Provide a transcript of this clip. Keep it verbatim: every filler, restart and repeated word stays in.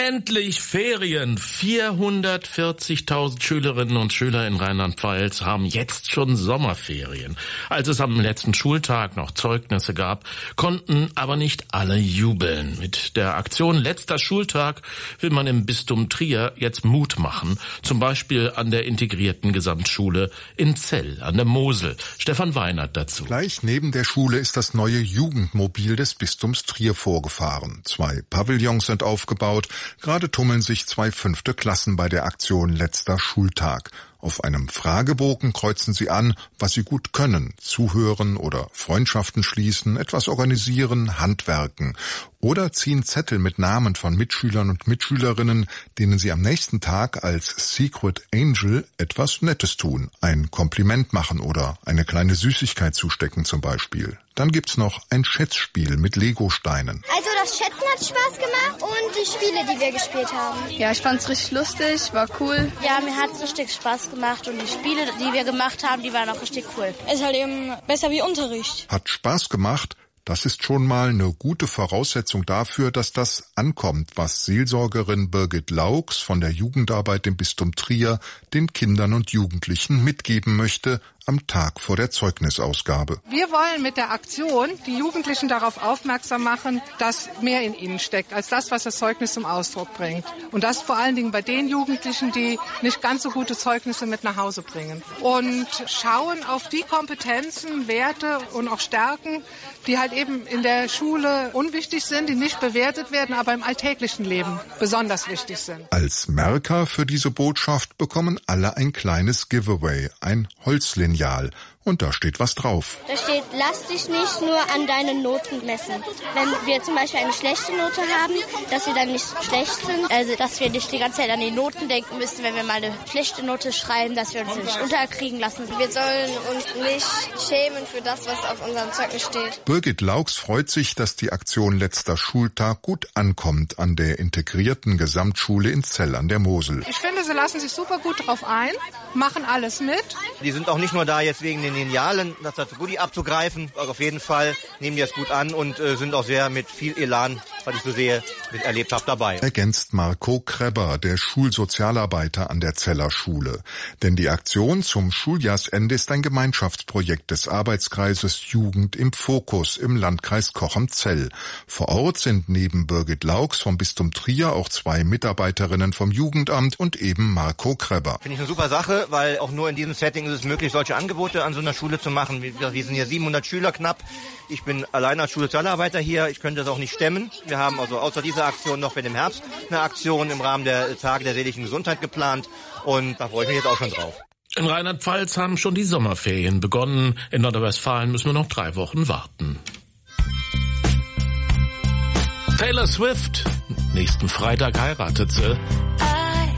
Endlich Ferien! vierhundertvierzigtausend Schülerinnen und Schüler in Rheinland-Pfalz haben jetzt schon Sommerferien. Als es am letzten Schultag noch Zeugnisse gab, konnten aber nicht alle jubeln. Mit der Aktion Letzter Schultag will man im Bistum Trier jetzt Mut machen, zum Beispiel an der integrierten Gesamtschule in Zell an der Mosel. Stefan Weinert dazu. Gleich neben der Schule ist das neue Jugendmobil des Bistums Trier vorgefahren. Zwei Pavillons sind aufgebaut. Gerade tummeln sich zwei fünfte Klassen bei der Aktion Letzter Schultag. Auf einem Fragebogen kreuzen sie an, was sie gut können. Zuhören oder Freundschaften schließen, etwas organisieren, handwerken. Oder ziehen Zettel mit Namen von Mitschülern und Mitschülerinnen, denen sie am nächsten Tag als Secret Angel etwas Nettes tun. Ein Kompliment machen oder eine kleine Süßigkeit zustecken zum Beispiel. Dann gibt's noch ein Schätzspiel mit Legosteinen. Also das Schätzen hat Spaß gemacht und die Spiele, die wir gespielt haben. Ja, ich fand's richtig lustig, war cool. Ja, mir hat's richtig Spaß gemacht und die Spiele, die wir gemacht haben, die waren auch richtig cool. Ist halt eben besser wie Unterricht. Hat Spaß gemacht? Das ist schon mal eine gute Voraussetzung dafür, dass das ankommt, was Seelsorgerin Birgit Laux von der Jugendarbeit im Bistum Trier den Kindern und Jugendlichen mitgeben möchte am Tag vor der Zeugnisausgabe. Wir wollen mit der Aktion die Jugendlichen darauf aufmerksam machen, dass mehr in ihnen steckt, als das, was das Zeugnis zum Ausdruck bringt. Und das vor allen Dingen bei den Jugendlichen, die nicht ganz so gute Zeugnisse mit nach Hause bringen. Und schauen auf die Kompetenzen, Werte und auch Stärken, die halt eben in der Schule unwichtig sind, die nicht bewertet werden, aber im alltäglichen Leben besonders wichtig sind. Als Merker für diese Botschaft bekommen alle ein kleines Giveaway, ein Holzlineal. Und da steht was drauf. Da steht, lass dich nicht nur an deinen Noten messen. Wenn wir zum Beispiel eine schlechte Note haben, dass wir dann nicht schlecht sind. Also, dass wir nicht die ganze Zeit an die Noten denken müssen, wenn wir mal eine schlechte Note schreiben, dass wir uns nicht unterkriegen lassen. Wir sollen uns nicht schämen für das, was auf unserem Zeugnis steht. Birgit Laux freut sich, dass die Aktion Letzter Schultag gut ankommt an der integrierten Gesamtschule in Zell an der Mosel. Ich finde, sie lassen sich super gut drauf ein, machen alles mit. Die sind auch nicht nur da jetzt wegen den Linealen, das hat Goodie abzugreifen. Also auf jeden Fall nehmen die das gut an und äh, sind auch sehr mit viel Elan, was ich so sehe, mit erlebt habe, dabei. Ergänzt Marco Krebber, der Schulsozialarbeiter an der Zeller Schule. Denn die Aktion zum Schuljahrsende ist ein Gemeinschaftsprojekt des Arbeitskreises Jugend im Fokus im Landkreis Cochem-Zell. Vor Ort sind neben Birgit Laux vom Bistum Trier auch zwei Mitarbeiterinnen vom Jugendamt und eben Marco Krebber. Finde ich eine super Sache, weil auch nur in diesem Setting ist es möglich, solche Angebote an so einer Schule zu machen. Wir, wir sind hier siebenhundert Schüler knapp. Ich bin allein als Schulsozialarbeiter hier. Ich könnte das auch nicht stemmen. Wir haben also außer dieser Aktion noch für den Herbst eine Aktion im Rahmen der Tage der seelischen Gesundheit geplant. Und da freue ich mich jetzt auch schon drauf. In Rheinland-Pfalz haben schon die Sommerferien begonnen. In Nordrhein-Westfalen müssen wir noch drei Wochen warten. Taylor Swift. Nächsten Freitag heiratet sie.